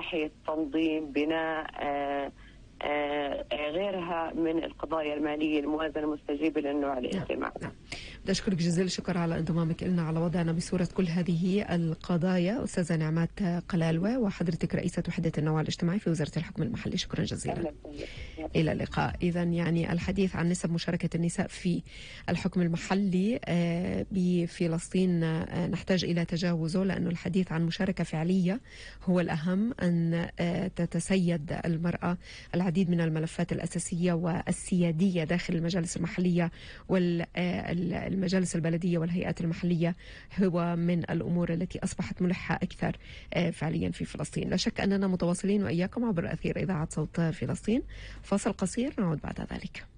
ناحية تنظيم بناء غيرها من القضايا المالية الموازنة المستجيبة للنوع الاجتماعي. بدي أشكرك جزيل الشكر على انضمامك لنا على وضعنا بصورة كل هذه القضايا، أستاذة نعمات قلالوة، وحضرتك رئيسة وحدة النوع الاجتماعي في وزارة الحكم المحلي. شكرا جزيلا. إلى اللقاء. إذا يعني الحديث عن نسب مشاركة النساء في الحكم المحلي بفلسطين نحتاج إلى تجاوزه، لأنه الحديث عن مشاركة فعلية هو الأهم. أن تتسيد المرأة العديد من الملفات الأساسية والسيادية داخل المجالس المحلية والمجالس البلدية والهيئات المحلية هو من الأمور التي أصبحت ملحة أكثر فعليا في فلسطين. لا شك أننا متواصلين وإياكم عبر أثير إذاعة صوت فلسطين. فاصل قصير، نعود بعد ذلك.